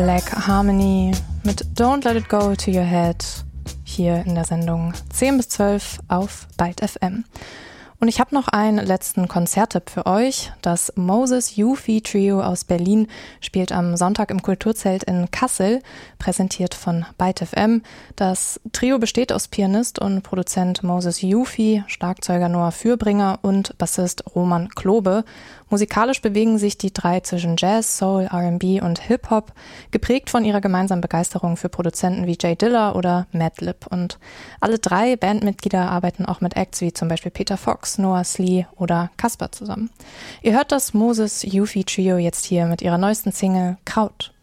Black Harmony mit Don't Let It Go to Your Head hier in der Sendung 10 bis 12 auf Byte FM. Und ich habe noch einen letzten Konzerttipp für euch. Das Moses Yufi Trio aus Berlin spielt am Sonntag im Kulturzelt in Kassel, präsentiert von Byte FM. Das Trio besteht aus Pianist und Produzent Moses Yufi, Schlagzeuger Noah Fürbringer und Bassist Roman Klobe. Musikalisch bewegen sich die drei zwischen Jazz, Soul, R&B und Hip-Hop, geprägt von ihrer gemeinsamen Begeisterung für Produzenten wie Jay Dilla oder Madlib. Und alle drei Bandmitglieder arbeiten auch mit Acts wie zum Beispiel Peter Fox, Noah Slee oder Casper zusammen. Ihr hört das Moses Yufi Trio jetzt hier mit ihrer neuesten Single Kraut.